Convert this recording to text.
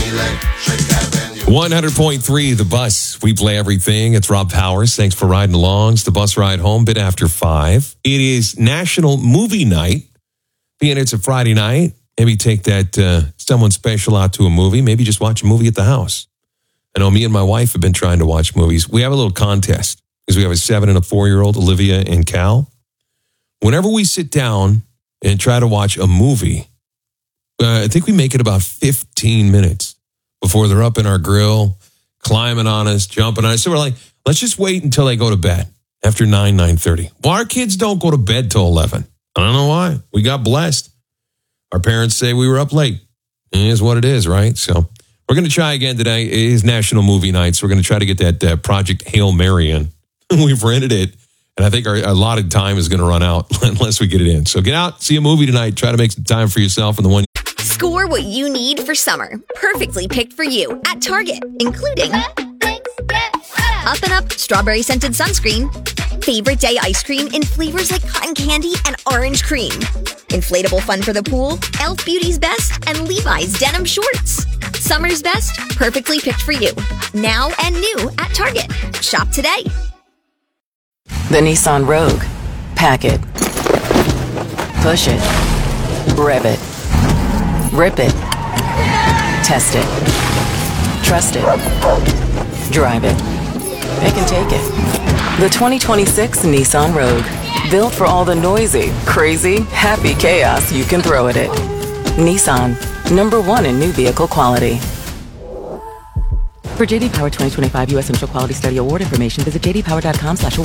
100.3 The Bus. We play everything. It's Rob Powers. Thanks for riding along. It's the bus ride home, bit after 5. It is National Movie Night. Being it's a Friday night, maybe take that someone special out to a movie. Maybe just watch a movie at the house. I know me and my wife have been trying to watch movies. We have a little contest because we have a 7 and a 4-year-old, Olivia and Cal. Whenever we sit down and try to watch a movie, I think we make it about 15 minutes before they're up in our grill, climbing on us, jumping on us. So we're like, let's just wait until they go to bed after 9:30. Well, our kids don't go to bed till 11. I don't know why. We got blessed. Our parents say we were up late. It is what it is, right? So we're going to try again today. It is National Movie Night, so we're going to try to get that Project Hail Mary in. We've rented it, and I think our allotted time is going to run out unless we get it in. So get out, see a movie tonight. Try to make some time for yourself and the one. Score what you need for summer. Perfectly picked for you at Target, including Up and Up strawberry scented sunscreen, favorite day ice cream in flavors like cotton candy and orange cream, inflatable fun for the pool, Elf Beauty's Best, and Levi's denim shorts. Summer's best, perfectly picked for you. Now and new at Target. Shop today. The Nissan Rogue. Pack it. Push it. Rev it. Rip it. Test it. Trust it. Drive it. It can take it. The 2026 Nissan Rogue. Built for all the noisy, crazy, happy chaos you can throw at it. Nissan. #1 in new vehicle quality. For JD Power 2025 U.S. Initial Quality Study Award information, visit jdpower.com/awards.